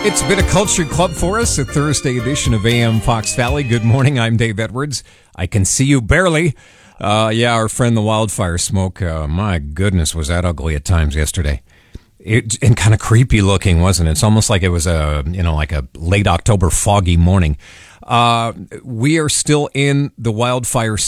It's been a culture club for us, a Thursday edition of AM Fox Valley. Good morning, I'm Dave Edwards. I can see you barely. Our friend the wildfire smoke, my goodness, was that ugly at times yesterday. And kind of creepy looking, wasn't it? It's almost like it was like a late October foggy morning. We are still in the wildfire